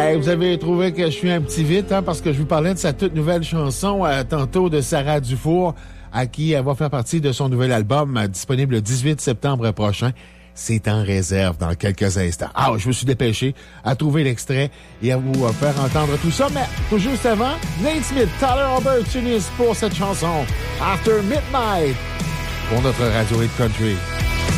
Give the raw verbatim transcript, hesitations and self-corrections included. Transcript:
Hey, vous avez trouvé que je suis un petit vite, hein, parce que je vous parlais de sa toute nouvelle chanson euh, tantôt de Sarah Dufour, à qui elle va faire partie de son nouvel album euh, disponible le dix-huit septembre prochain. C'est en réserve dans quelques instants. Ah, je me suis dépêché à trouver l'extrait et à vous faire entendre tout ça. Mais tout juste avant, Nate Smith, Tyler Albertunis pour cette chanson After Midnight pour notre radio hit country.